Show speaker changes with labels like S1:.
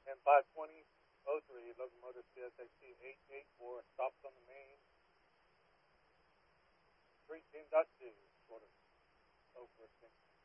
S1: And 52003, locomotive CSXT 884, stops on the main street, 10.2, short of over 10.